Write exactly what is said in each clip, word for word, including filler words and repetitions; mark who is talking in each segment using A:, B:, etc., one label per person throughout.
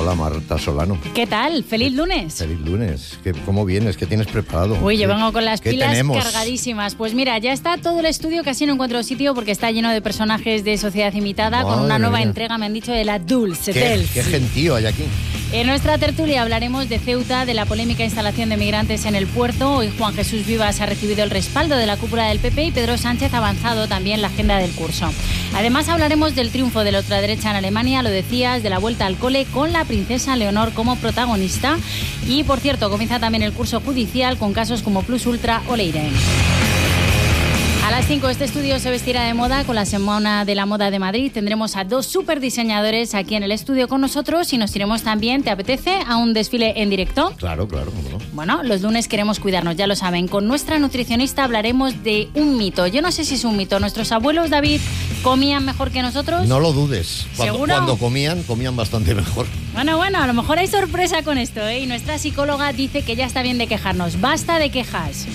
A: Hola, Marta Solano.
B: ¿Qué tal? ¡Feliz lunes!
A: Feliz lunes. ¿Qué, ¿Cómo vienes? ¿Qué tienes preparado?
B: Uy, yo vengo con las pilas
A: tenemos?
B: cargadísimas. Pues mira, ya está todo el estudio, casi no encuentro sitio porque está lleno de personajes de Sociedad Imitada.
A: Madre
B: con una nueva
A: mía.
B: entrega, me han dicho, de la Dulce
A: ¿Qué,
B: Tales.
A: qué gentío hay aquí?
B: En nuestra tertulia hablaremos de Ceuta, de la polémica instalación de migrantes en el puerto. Hoy Juan Jesús Vivas ha recibido el respaldo de la cúpula del P P y Pedro Sánchez ha avanzado también la agenda del curso. Además hablaremos del triunfo de la ultraderecha en Alemania, lo decías, de la vuelta al cole con la princesa Leonor como protagonista. Y, por cierto, comienza también el curso judicial con casos como Plus Ultra o Leire. A las cinco este estudio se vestirá de moda con la Semana de la Moda de Madrid. Tendremos a dos superdiseñadores aquí en el estudio con nosotros y nos iremos también, ¿te apetece?, a un desfile en directo.
A: Claro, claro, cómo no.
B: Bueno, los lunes queremos cuidarnos, ya lo saben. Con nuestra nutricionista hablaremos de un mito. Yo no sé si es un mito. ¿Nuestros abuelos, David, comían mejor que nosotros?
A: No lo dudes. Cuando,
B: ¿Seguro?
A: cuando comían, comían bastante mejor.
B: Bueno, bueno, a lo mejor hay sorpresa con esto, ¿eh? Y nuestra psicóloga dice que ya está bien de quejarnos. Basta de quejas.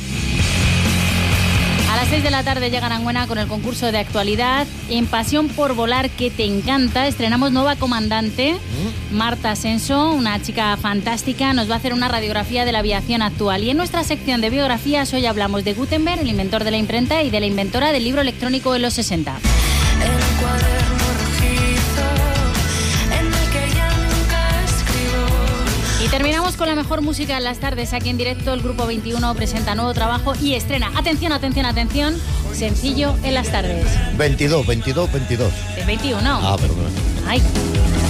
B: A las seis de la tarde llega Aranguena con el concurso de actualidad. En Pasión por Volar, que te encanta, estrenamos nueva comandante, ¿Mm? Marta Ascenso, una chica fantástica, nos va a hacer una radiografía de la aviación actual. Y en nuestra sección de biografías hoy hablamos de Gutenberg, el inventor de la imprenta, y de la inventora del libro electrónico en los sesenta.
C: El cuaderno rojizo en el que ya nunca escribo.
B: Y terminamos con la mejor música en las tardes. Aquí en directo el Grupo veintiuno presenta nuevo trabajo y estrena, atención, atención, atención, sencillo en las tardes.
A: veintidós, veintidós, veintidós.
B: ¿De veintiuno?
A: Ah, perdona.
B: Ay.